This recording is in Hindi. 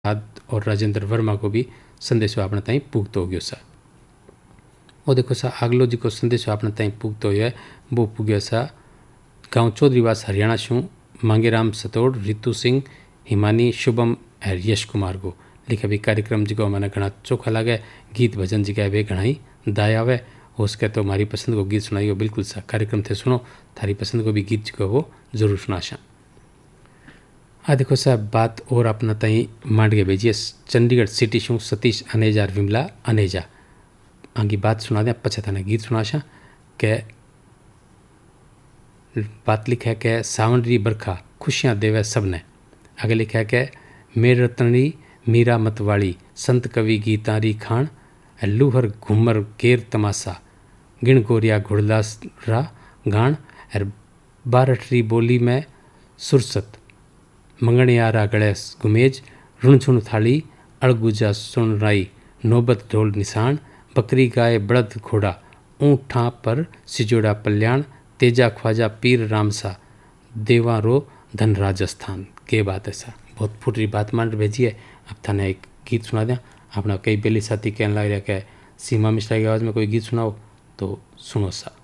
और राजेंद्र वर्मा को भी संदेश अपने ताई पुगत हो गयो सा। और देखो सा अगलो जी को संदेश अपने ताई पुगत हो वो पुग्यो सा गाँव चौधरीवास हरियाणा शू मांगेराम सतोड़, रितु सिंह, हिमानी, शुभम और यश कुमार को लिखा भी कार्यक्रम जी को मैंने घना चोखा लगे, गीत भजन जी का वे घना ही दाया आवे। हो सके तो हमारी पसंद को गीत सुनाइयो, बिल्कुल सा कार्यक्रम थे सुनो, थारी पसंद को भी गीत जी को वो जरूर सुनाशा। देखो साहब बात और अपना तई मांड के भेजिए चंडीगढ़ सिटी शू सतीश अनेजा और विमला अनेजा आगे बात सुना दें, पछे थाने गीत सुनाशा के बात लिखा है कि सावन री बरखा खुशियाँ देवे सबने। आगे लिखा है कि मेर रतनी मीरा मतवाड़ी संत कवि गीतारी खान लूहर घूमर गेर तमाशा गिण गोरिया घुड़दास रा गान और बारठरी बोली में सुरसत मंगणियारा गणेश गुमेज रुणझुण थाली अड़गुजा सुनराई नौबत ढोल निशान बकरी गाय बड़द घोड़ा ऊँठा पर सिजोड़ा कल्याण तेजा ख्वाजा पीर रामसा देवा रो धन राजस्थान। के बात ऐसा बहुत फुटरी बात मान भेजी है। अब थाने एक गीत सुना दें। अपना कई बेली साथी कहने लग रहा है कि सीमा मिश्रा की आवाज़ में कोई गीत सुनाओ, तो सुनो सा।